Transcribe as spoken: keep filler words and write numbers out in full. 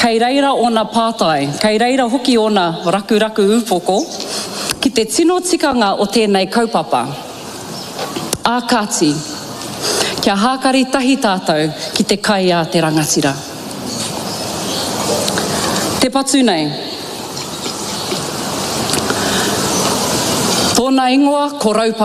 Kei reira o na pātai, kei reira hoki o na raku raku upoko, ki te tino tikanga o tēnei kaupapa. Ākati, kia hākari tahi tātou ki te kai a te rangatira. Te patu nei. Tōna ingoa ko raupapa.